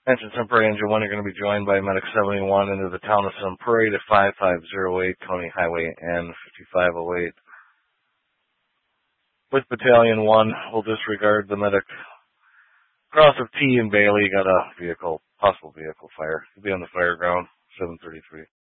Attention Sun Prairie Engine 1, you're going to be joined by Medic 71 into the town of Sun Prairie to 5508 County Highway N5508. With Battalion 1, we'll disregard the medic. Cross of T and Bailey, got a possible vehicle fire. He'll be on the fire ground, 733.